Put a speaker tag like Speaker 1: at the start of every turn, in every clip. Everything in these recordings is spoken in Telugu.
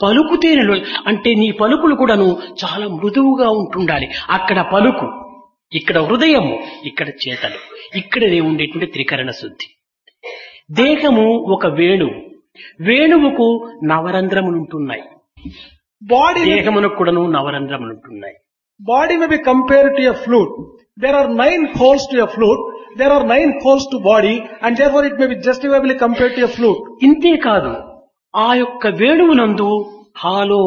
Speaker 1: పలుకుతేనెలు అంటే నీ పలుకులు కూడాను చాలా మృదువుగా ఉంటుండాలి. అక్కడ పలుకు, ఇక్కడ హృదయము, ఇక్కడ చేతలు, ఇక్కడే ఉండేటువంటి త్రికరణ శుద్ధి. దేహము ఒక వేణువు, వేణువుకు నవరంధ్రములుంటున్నాయి. దేహమునకు కూడాను నవరంధ్రములుంటున్నాయి.
Speaker 2: Body may be compared to a flute. There are 9 holes to a flute. There are 9 holes to body, and therefore it may be justifiably compared to a flute.
Speaker 1: ఇంతే కాదు, ఆ యొక్క వేణువునందు హాలో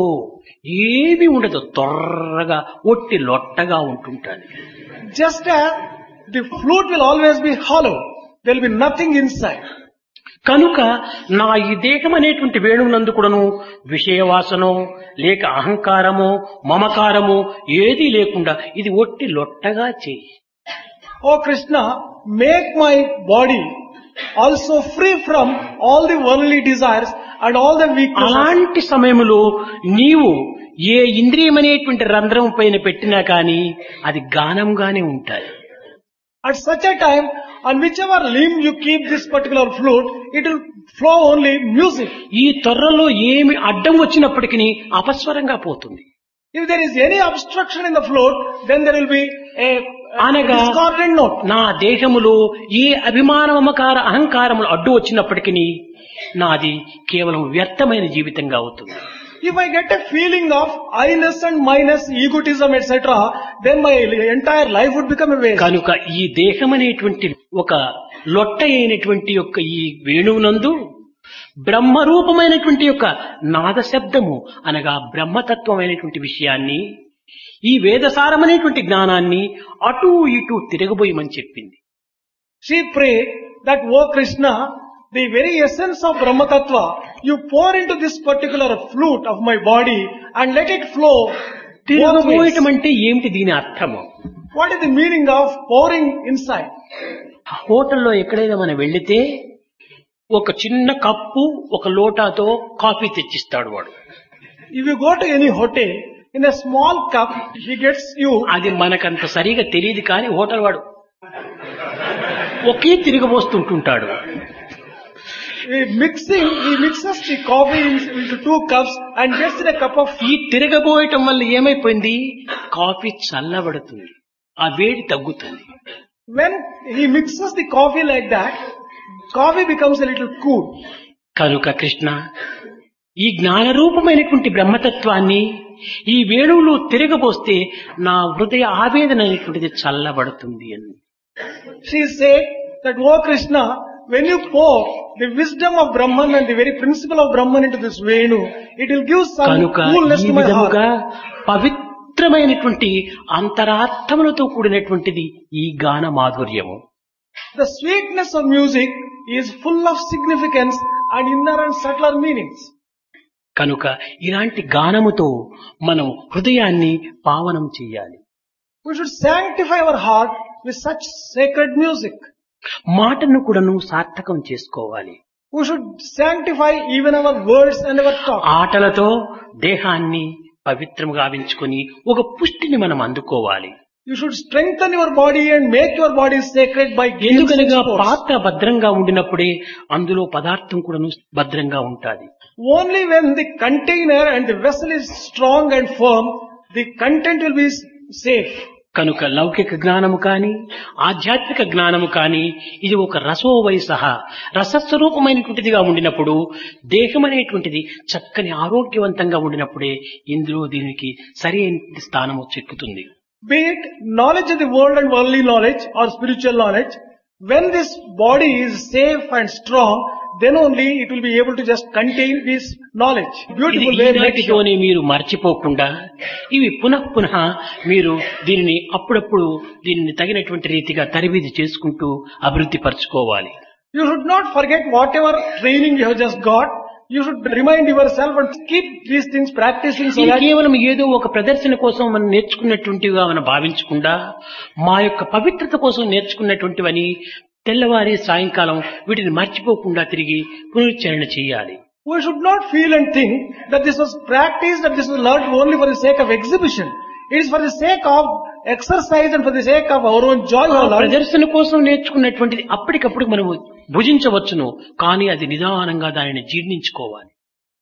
Speaker 1: ఏమీ ఉండదు, తొర్రగా ఒట్టి లొట్టగా ఉంటుంటాను.
Speaker 2: Just as the flute will always be hollow, there will be nothing inside.
Speaker 1: కనుక నా ఈ దేహం అనేటువంటి వేణువునందు కూడాను విషయవాసనో లేక అహంకారమో మమకారమో ఏదీ లేకుండా ఇది ఒట్టి లొట్టగా చేయి.
Speaker 2: Oh Krishna, make my body also free from all the worldly desires and all the weaknesses.
Speaker 1: అలాంటి సమయంలో నీవు ఏ ఇంద్రియం అనేటువంటి రంధ్రం పైన పెట్టినా కానీ అది గానంగానే ఉంటాయి.
Speaker 2: At such a time, on whichever limb you keep this particular flute, it will flow only music.
Speaker 1: ఈ తొర్రలో ఏమి అడ్డం వచ్చినప్పటికీ అపస్వరంగా పోతుంది.
Speaker 2: If there is any obstruction in the flute, then there will be a
Speaker 1: అనగా
Speaker 2: discordant note.
Speaker 1: నా దేహములో ఏ అభిమాన మమకార అహంకారములు అడ్డు వచ్చినప్పటికీ నాది కేవలం వ్యర్థమైన జీవితంగా అవుతుంది.
Speaker 2: If I get a feeling of I-ness and my-ness, egotism, etc., then my entire life would become a waste.
Speaker 1: కనుక ఈ దేహం అనేటువంటి ఒక లొట్ట అయినటువంటి యొక్క ఈ వేణువునందు బ్రహ్మరూపమైనటువంటి యొక్క నాద శబ్దము అనగా బ్రహ్మతత్వమైనటువంటి విషయాన్ని, ఈ వేదసారమైనటువంటి జ్ఞానాన్ని అటూ ఇటూ తిరగబోయమని చెప్పింది.
Speaker 2: She prayed that, O Krishna, the very essence of Brahma Tattva, you pour into this particular flute of my body and let it flow both ways.
Speaker 1: తిరగబోయటం అంటే ఏమిటి దీని అర్థము?
Speaker 2: What is the meaning of pouring inside?
Speaker 1: హోటల్లో ఎక్కడైనా మనం వెళ్లితే ఒక చిన్న కప్పు ఒక లోటాతో కాఫీ తెచ్చిస్తాడు వాడు.
Speaker 2: If you go to any hotel, in a small cup, he gets you.
Speaker 1: అది మనకంత సరిగా తెలియదు కానీ హోటల్ వాడు ఒకే తిరగబోస్తుంటుంటాడు.
Speaker 2: He mixes the coffee into 2 cups and gets in a cup of.
Speaker 1: ఈ తిరగబోయటం వల్ల ఏమైపోయింది, కాఫీ చల్లబడుతుంది, ఆ వేడి తగ్గుతుంది.
Speaker 2: When he mixes the coffee like that, coffee becomes a little cool.
Speaker 1: కనుక కృష్ణ, ఈ జ్ఞానరూపమైనటువంటి బ్రహ్మతత్వాన్ని ఈ వేణువులో తిరగబోస్తే నా హృదయ ఆవేదన అనేటువంటిది చల్లబడుతుంది అని.
Speaker 2: She said that, O Krishna, when you pour the wisdom of Brahman and the very principle of Brahman into this Venu, it will give some
Speaker 1: కనుక
Speaker 2: coolness
Speaker 1: ఈ
Speaker 2: to my heart.
Speaker 1: విధముగా పవిత్రమైనటువంటి అంతరార్థములతో కూడినటువంటిది ఈ గాన మాధుర్యము.
Speaker 2: The sweetness of music is full of significance and inner and subtler meanings.
Speaker 1: కనుక ఇలాంటి గానముతో మనం హృదయాన్ని పావనం చెయ్యాలి.
Speaker 2: We should sanctify our heart with such sacred music.
Speaker 1: మాటను కూడాను సార్థకం చేసుకోవాలి.
Speaker 2: We should sanctify even our words and our talk.
Speaker 1: ఆటలతో దేహాన్ని పవిత్రంగా గావించుకొని ఒక పుష్టిని మనం అందుకోవాలి.
Speaker 2: You should strengthen your body and make your body sacred by games and
Speaker 1: ఎందుకనగా
Speaker 2: sports.
Speaker 1: పాత్ర భద్రంగా ఉండినప్పుడే అందులో పదార్థం కూడాను భద్రంగా ఉంటాది.
Speaker 2: Only when the container and the vessel is strong and firm, the content will be safe.
Speaker 1: కనుక లౌకిక జ్ఞానము కాని ఆధ్యాత్మిక జ్ఞానము కాని ఇది ఒక రసోవైసహ రసస్వరూపమైనటువంటిదిగా ఉండినప్పుడు, దేహం అనేటువంటిది చక్కని ఆరోగ్యవంతంగా ఉండినప్పుడే ఇందులో దీనికి సరైన స్థానము చెక్కుతుంది.
Speaker 2: Be it knowledge of the world and worldly knowledge or spiritual knowledge, when this body is safe and strong, then only it will be able to just contain this knowledge.
Speaker 1: ఇది
Speaker 2: Beautiful way make sure.
Speaker 1: ఈనాటితోనే మీరు మర్చిపోకుండా ఇవి పునః మీరు దీనిని అప్పుడప్పుడు దీనిని తగినటువంటి రీతిగా తరబీదు చేసుకుంటూ అభివృద్ధి పరచుకోవాలి.
Speaker 2: You should not forget whatever training you have just got. You should remind yourself and keep these things practicing so
Speaker 1: ఇది
Speaker 2: that
Speaker 1: కేవలం ఏదో ఒక ప్రదర్శన కోసం మనం నేర్చుకున్నటువంటివిగా మనం భావించకుండా మా యొక్క పవిత్రత కోసం నేర్చుకున్నటువంటివని తెల్లవారి సాయంకాలం వీటిని మర్చిపోకుండా తిరిగి పునరుచ్చారణ చేయాలి.
Speaker 2: we should not feel and think that this was practiced, that this was learned only for the sake of exhibition. It is for the sake of exercise and for the sake of our own joy.
Speaker 1: ఆ ప్రదర్శన కోసం నేర్చుకున్నటువంటిది అప్పటికప్పుడు మనము భుజించవచ్చును, కానీ అది నిదానంగా దానిని జీర్ణించుకోవాలి.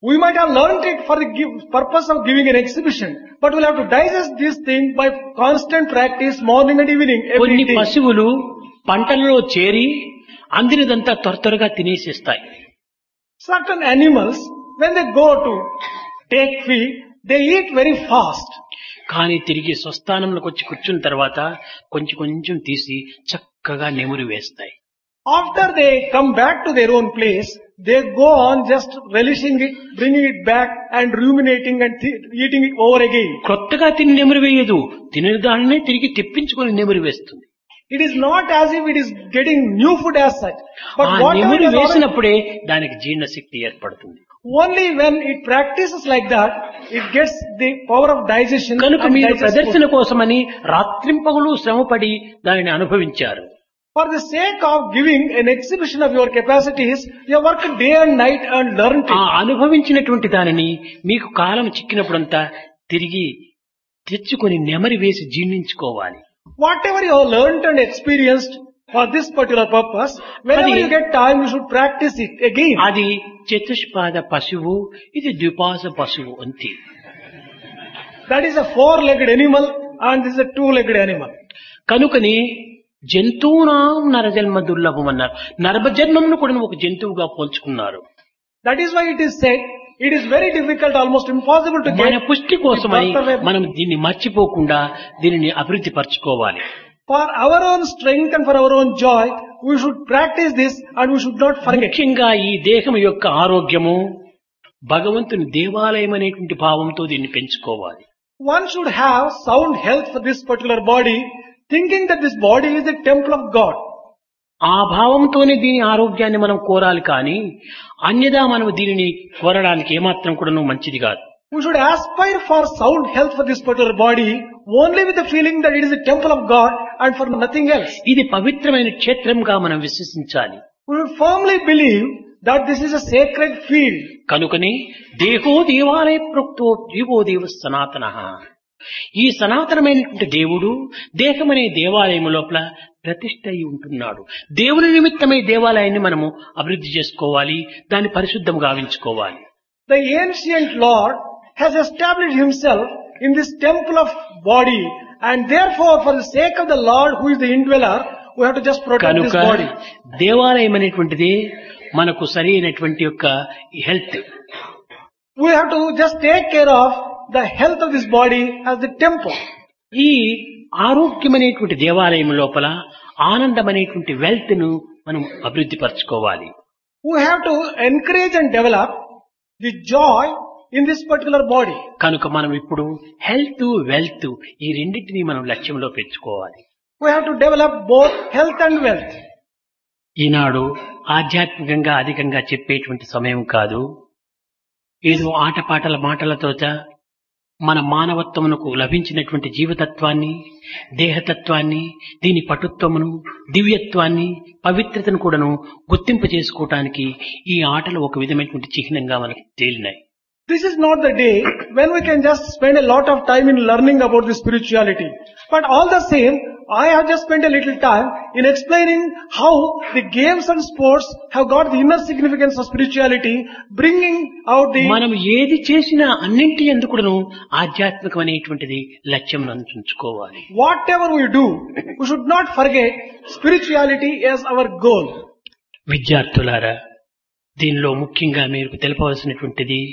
Speaker 2: We might have learnt it for the purpose of giving an exhibition, but we'll have to digest this thing by constant practice, morning and evening, every
Speaker 1: కొన్ని
Speaker 2: day.
Speaker 1: పశువులు పంటలలో చేరి అందినదంతా త్వరగా తినేసేస్తాయి.
Speaker 2: Certain animals, when they go to take feed, they eat very fast.
Speaker 1: కానీ తిరిగి స్వస్థానంలోకి వచ్చి కూర్చున్న తర్వాత కొంచెం కొంచెం తీసి చక్కగా నెమురు వేస్తాయి.
Speaker 2: After they come back to their own place, they go on just relishing it, bringing it back and ruminating and eating it over again.
Speaker 1: కొత్తగా తిని నెమురు వేయదు, తినే దానినే తిరిగి తెప్పించుకొని నెమురు వేస్తుంది.
Speaker 2: It is not as if it is getting new food as such, but
Speaker 1: ఆ
Speaker 2: whatever
Speaker 1: నెమురు
Speaker 2: it has already,
Speaker 1: వేసినప్పుడే దానికి జీర్ణశక్తి ఏర్పడుతుంది.
Speaker 2: only when it practices like that, it gets the power of digestion
Speaker 1: కనుక
Speaker 2: and
Speaker 1: మీరు
Speaker 2: digests
Speaker 1: ప్రదర్శన
Speaker 2: food.
Speaker 1: కోసమని రాత్రింపగలు శ్రమపడి దానిని అనుభవించారు.
Speaker 2: For the sake of giving an exhibition of your capacities, you have worked day and night and learned
Speaker 1: ఆ
Speaker 2: it.
Speaker 1: అనుభవించినటువంటి దానిని మీకు కాలం చిక్కినప్పుడంతా తిరిగి తెచ్చుకొని నెమరి వేసి జీర్ణించుకోవాలి.
Speaker 2: Whatever you have learned and experienced for this particular purpose, whenever you get time, you should practice it again.
Speaker 1: అది చతుష్పాద పశువు, ఇది ద్విపాద పశువు అంతే.
Speaker 2: That is a four-legged animal and this is a two-legged animal.
Speaker 1: కనుకని జంతువునాం నరజన్మ దుర్లభం అన్నారు. నరజన్మమును కూడా ఒక జంతువుగా పోల్చుకున్నారు.
Speaker 2: That is why it is said, it is very difficult, almost impossible to
Speaker 1: మన
Speaker 2: get
Speaker 1: పుష్టి కోసమని మనం దీన్ని మర్చిపోకుండా దీనిని అభివృద్ధి పరచుకోవాలి.
Speaker 2: for our own strength and for our own joy, we should practice this and we should not forget.
Speaker 1: ముఖ్యంగా ఈ దేహం యొక్క ఆరోగ్యము భగవంతుని దేవాలయం అనేటువంటి భావంతో దీన్ని పెంచుకోవాలి.
Speaker 2: One should have sound health for this particular body, thinking that this body is the temple of God.
Speaker 1: ఆ భావంతోనే దీని ఆరోగ్యాన్ని మనం కోరాలి, కానీ అన్యదా మనం దీనిని కోరడానికి ఏమాత్రం కూడా మంచిది కాదు.
Speaker 2: We should aspire for sound health for this particular body only with the feeling that it is the temple of God and for nothing else.
Speaker 1: ఇది పవిత్రమైన క్షేత్రంగా మనం విశ్వసించాలి.
Speaker 2: We should firmly believe that this is a sacred field.
Speaker 1: కనుకనే దేహో దేవాలయ ప్రోక్తో జీవో దేవ సనాతన. ఈ సనాతనమైనటువంటి దేవుడు దేహమనే దేవాలయం లోపల ప్రతిష్ఠ అయి ఉంటున్నాడు. దేవుని నిమిత్తమై దేవాలయాన్ని మనము అభివృద్ధి చేసుకోవాలి, దాన్ని పరిశుద్ధం గావించుకోవాలి.
Speaker 2: The ancient Lord has established himself in this temple of body, and therefore for the sake of the Lord who is the indweller, we have to just protect this
Speaker 1: కనుక
Speaker 2: body.
Speaker 1: దేవాలయం అనేటువంటిది మనకు సరైనటువంటి యొక్క health.
Speaker 2: We have to just take care of the health of this body as the temple.
Speaker 1: ఈ ఆరోగ్యమనేటువంటి దేవాలయం లోపల ఆనందమనేటువంటి వెల్త్ ను మనం అభివృద్ధి పరచుకోవాలి.
Speaker 2: We have to encourage and develop the joy in this particular body.
Speaker 1: కనుక మనం ఇప్పుడు హెల్త్ వెల్త్ ఈ రెండింటినీ మనం లక్ష్యంలో పెంచుకోవాలి.
Speaker 2: We have to develop both health and wealth.
Speaker 1: ఈనాడు ఆధ్యాత్మికంగా అధికంగా చెప్పేటువంటి సమయం కాదు. ఏదో ఆటపాటల మాటలతో మన మానవత్వమునకు లభించినటువంటి జీవతత్వాన్ని, దేహతత్వాన్ని, దీని పటుత్వమును, దివ్యత్వాన్ని, పవిత్రతను కూడాను గుర్తింపు చేసుకోవటానికి ఈ ఆటలు ఒక విధమైనటువంటి చిహ్నంగా మనకు తేలినాయి.
Speaker 2: This is not the day when we can just spend a lot of time in learning about the spirituality. But all the same, I have just spent a little time in explaining how the games and sports have got the inner significance of spirituality, bringing out the...
Speaker 1: మనం ఏది చేసినా అన్నింటి ఎందుకును ఆధ్యాత్మికమైనటువంటిది లక్ష్యం ఉంచుకోవాలి.
Speaker 2: Whatever we do, we should not forget spirituality as our goal.
Speaker 1: విద్యార్థులారా, దీనిలో ముఖ్యంగా మీరు తెలపవలసినటువంటిది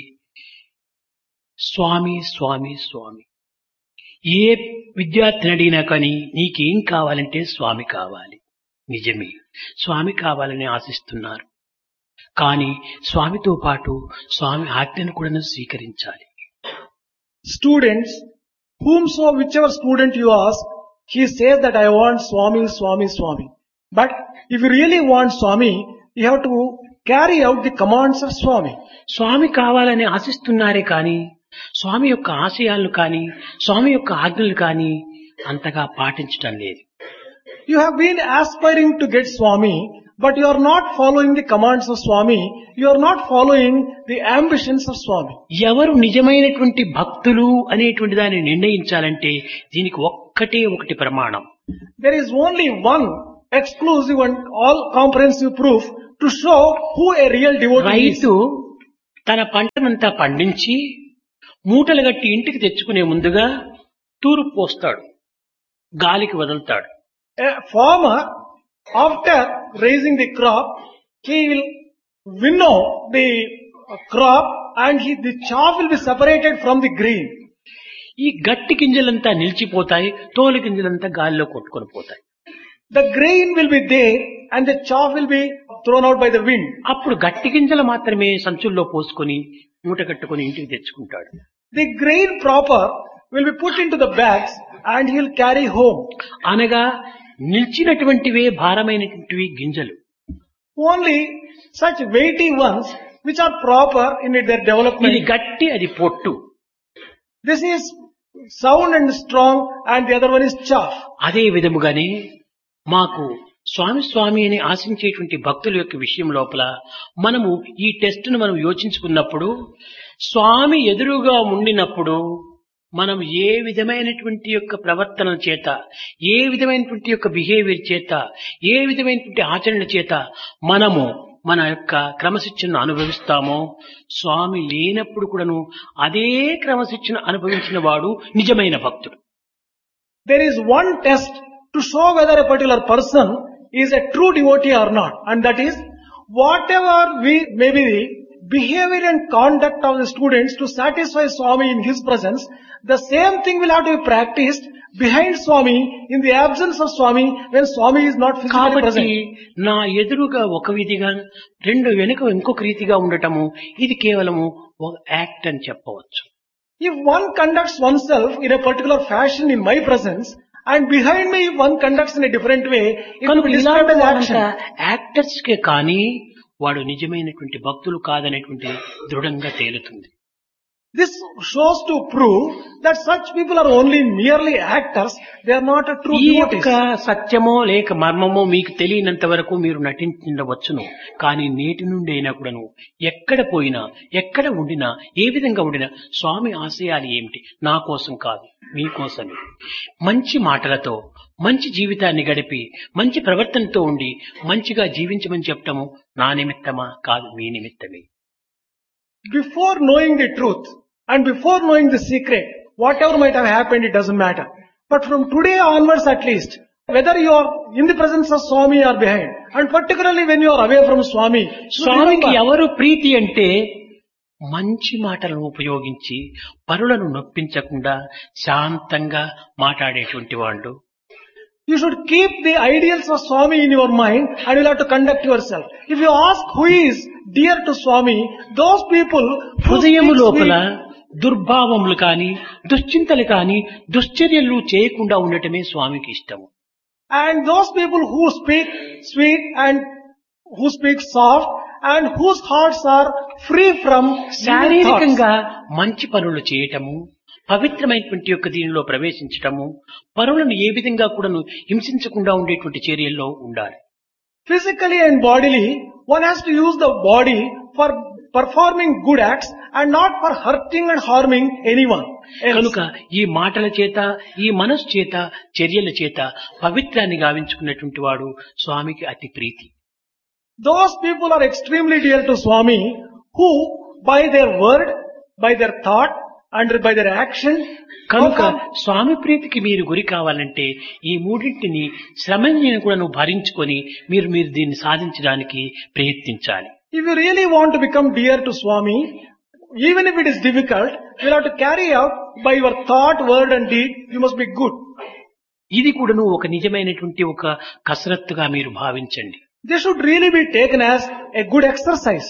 Speaker 1: స్వామి స్వామి స్వామి. ఏ విద్యార్థిని అడిగినా కానీ నీకేం కావాలంటే స్వామి కావాలి. నిజమే, స్వామి కావాలని ఆశిస్తున్నారు. కానీ స్వామితో పాటు స్వామి ఆజ్ఞను కూడా స్వీకరించాలి.
Speaker 2: Students, whichever student you ask, he says that I want Swami, Swami, Swami. But if you really want Swami, you have to carry out the commands of Swami.
Speaker 1: స్వామి కావాలని ఆశిస్తున్నారే కానీ స్వామి యొక్క ఆశయాలను కానీ స్వామి యొక్క ఆజ్ఞలు కానీ అంతగా పాటించటం లేదు.
Speaker 2: You have been aspiring to get Swami, but you are not following the commands of Swami. You are not following the ambitions of Swami.
Speaker 1: ఎవరు నిజమైనటువంటి భక్తులు అనేటువంటి దాన్ని నిర్ణయించాలంటే దీనికి ఒకటి ప్రమాణం.
Speaker 2: There is only one exclusive and all comprehensive proof to show who a real devotee is.
Speaker 1: రైతు తన పంట పంటంతా పండించి మూటలు గట్టి ఇంటికి తెచ్చుకునే ముందుగా తూర్పు పోస్తాడు, గాలికి వదులుతాడు.
Speaker 2: A farmer, after raising the crop, he will winnow the crop and the chaff will be separated from the grain.
Speaker 1: ఈ గట్టి గింజలంతా నిలిచిపోతాయి, తోలు గింజలంతా గాలిలో కొట్టుకొని పోతాయి.
Speaker 2: The grain will be there and the chaff will be thrown out by the wind.
Speaker 1: అప్పుడు గట్టి గింజలు మాత్రమే సంచుల్లో పోసుకొని మూట కట్టుకొని ఇంటికి తెచ్చుకుంటాడు.
Speaker 2: The grain proper will be put into the bags and he will carry home.
Speaker 1: అనగా నిలిచినటువంటివే భారమైనటువంటివి గింజలు.
Speaker 2: Only such weighty ones which are proper in their
Speaker 1: ఇది
Speaker 2: development.
Speaker 1: గట్టి, అది పొట్టు.
Speaker 2: This is sound and strong and the other one is chaff.
Speaker 1: అదే విధముగానే మాకు స్వామి స్వామి అని ఆశించేటువంటి భక్తుల యొక్క విషయం లోపల మనము ఈ టెస్ట్ను మనం యోచించుకున్నప్పుడు, స్వామి ఎదురుగా ఉండినప్పుడు మనం ఏ విధమైనటువంటి యొక్క ప్రవర్తన చేత, ఏ విధమైనటువంటి యొక్క బిహేవియర్ చేత, ఏ విధమైనటువంటి ఆచరణ చేత మనము మన యొక్క క్రమశిక్షణను అనుభవిస్తామో, స్వామి లేనప్పుడు కూడాను అదే క్రమశిక్షణ అనుభవించిన వాడు నిజమైన భక్తుడు.
Speaker 2: There is one test to show whether a particular person is a true devotee or not, and that is whatever may be the behavior and conduct of the students to satisfy Swami in his presence, the same thing will have to be practiced behind Swami in the absence of Swami when Swami is not physically
Speaker 1: కాబట్టి
Speaker 2: present.
Speaker 1: నా ఎదురుగా ఒక విధిగా, రెండు వెనుక ఇంకొక రీతిగా ఉండటము, ఇది కేవలము ఒక యాక్ట్ అని చెప్పవచ్చు.
Speaker 2: If one conducts oneself in a particular fashion in my presence, and behind me if one conducts in a different way, it will
Speaker 1: కనుక
Speaker 2: be described as
Speaker 1: ఇలాంటి
Speaker 2: action.
Speaker 1: యాక్టర్స్ కే కానీ వాడు నిజమైనటువంటి భక్తులు కాదనేటువంటి దృఢంగా తేలుతుంది.
Speaker 2: This shows to prove that such people are only merely actors, they are not a true
Speaker 1: ఈ
Speaker 2: devotees.
Speaker 1: యొక్క సత్యమో లేక మర్మమో మీకు తెలియనంత వరకు మీరు నటించవచ్చును. కానీ నేటి నుండి అయినా కూడాను ఎక్కడ పోయినా, ఎక్కడ ఉండినా, ఏ విధంగా ఉండినా స్వామి ఆశయాలు ఏమిటి? నా కోసం కాదు, మీకోసమే. మంచి మాటలతో మంచి జీవితాన్ని గడిపి మంచి ప్రవర్తనతో ఉండి మంచిగా జీవించమని చెప్పటము నా నిమిత్తమా? కాదు, మీ నిమిత్తమే.
Speaker 2: Before knowing the truth and before knowing the secret, whatever might have happened, it doesn't matter. But from today onwards at least, whether you are in the presence of Swami or behind, and particularly when you are away from Swami, you
Speaker 1: స్వామికి
Speaker 2: remember,
Speaker 1: ఎవరు ప్రీతి అంటే మంచి మాటలను ఉపయోగించి పరులను నొప్పించకుండా శాంతంగా మాట్లాడేటువంటి వాళ్ళు.
Speaker 2: you should keep the ideals of Swami in your mind and you will have to conduct yourself. If you ask who is dear to Swami, those people who
Speaker 1: హృదయము
Speaker 2: speak
Speaker 1: లోపల
Speaker 2: sweet,
Speaker 1: దుర్భావములు కాని, దుశ్చింతలు కాని, దుశ్చర్యలు చేయకుండా ఉండటమే స్వామికి ఇష్టము.
Speaker 2: and those people who speak sweet and who speak soft and whose hearts are free from evil thoughts.
Speaker 1: శారీరకంగా మంచి పనులు చేయటము, పవిత్రమైనటువంటి యొక్క దీనిలో ప్రవేశించటము, పరులను ఏ విధంగా కూడాను హింసించకుండా ఉండేటువంటి చర్యల్లో ఉండాలి.
Speaker 2: Physically and bodily, one has to use the body for performing good acts and not for hurting and harming anyone else.
Speaker 1: కనుక ఈ మాటల చేత, ఈ మనసు చేత, చర్యల చేత పవిత్రాన్ని గావించుకున్నటువంటి వాడు స్వామికి అతి ప్రీతి.
Speaker 2: Those people are extremely dear to Swami who by their word, by their thought and by their action
Speaker 1: కనుక
Speaker 2: perform.
Speaker 1: స్వామి ప్రీతికి మీరు గురి కావాలంటే ఈ మూడింటిని శ్రమని కూడా భరించుకొని మీరు దీన్ని సాధించడానికి ప్రయత్నించాలి.
Speaker 2: If you really want to become dear to Swami, even if it is difficult, you will have to carry out by your thought, word and deed, you must be good.
Speaker 1: ఇది కూడాను ఒక నిజమైనటువంటి ఒక కసరత్తుగా మీరు భావించండి.
Speaker 2: This should really be taken as a good exercise.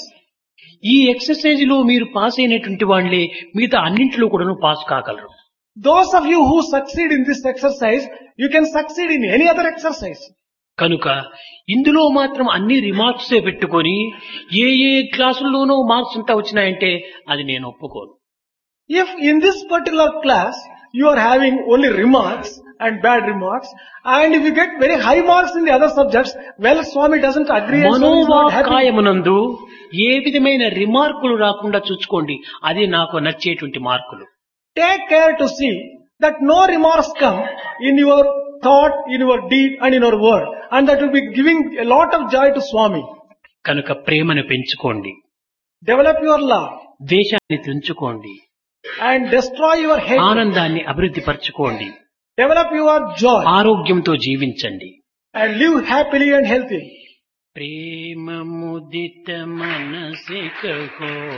Speaker 1: ఈ ఎక్సర్సైజ్ లో మీరు పాస్ అయినటువంటి వాళ్ళే మిగతా అన్నింటిలో కూడాను pass కాగలరు.
Speaker 2: Those of you who succeed in this exercise, you can succeed in any other exercise.
Speaker 1: కనుక ఇందులో మాత్రం అన్ని రిమార్క్సే పెట్టుకొని ఏ ఏ క్లాసుల్లోనూ మార్క్స్ అంతా వచ్చినాయంటే అది నేను ఒప్పుకోను.
Speaker 2: If in this particular class you are having only remarks and bad remarks, and if you get very high marks in the other subjects, well, Swami doesn't agree and Swami is not happy.
Speaker 1: మనోవాకాయమునందు ఏ విధమైన రిమార్కులు రాకుండా చూసుకోండి. అది నాకు నచ్చేటువంటి మార్కులు.
Speaker 2: Take care to see that no remarks come in your thought, in your deed and in your word, and that will be giving a lot of joy to Swami.
Speaker 1: కనుక ప్రేమను పెంచుకోండి.
Speaker 2: Develop your love.
Speaker 1: ద్వేషాన్ని తుంచుకోండి,
Speaker 2: and destroy your hatred.
Speaker 1: ఆనందాన్ని అభివృద్ధి పరచుకోండి,
Speaker 2: Develop your joy
Speaker 1: ఆరోగ్యంతో జీవించండి.
Speaker 2: and live happily and healthy.
Speaker 1: ప్రేమ ముదిత మనసి కహో